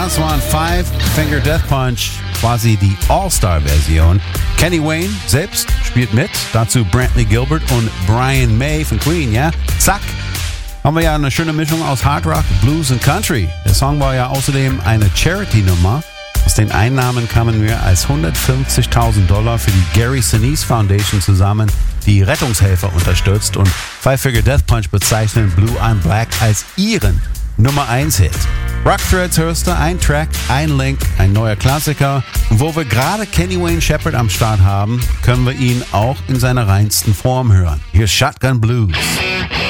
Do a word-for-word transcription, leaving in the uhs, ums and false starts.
Das waren Five Finger Death Punch, quasi die All-Star-Version. Kenny Wayne selbst spielt mit, dazu Brantley Gilbert und Brian May von Queen, ja? Zack, haben wir ja eine schöne Mischung aus Hard Rock, Blues und Country. Der Song war ja außerdem eine Charity-Nummer. Aus den Einnahmen kamen mehr als hundertfünfzigtausend Dollar für die Gary Sinise Foundation zusammen, die Rettungshelfer unterstützt, und Five Finger Death Punch bezeichnen Blue I'm Black als ihren Nummer eins Hit. Rock Threads hörst du, ein Track, ein Link, ein neuer Klassiker. Und wo wir gerade Kenny Wayne Shepherd am Start haben, können wir ihn auch in seiner reinsten Form hören. Hier ist Shotgun Blues.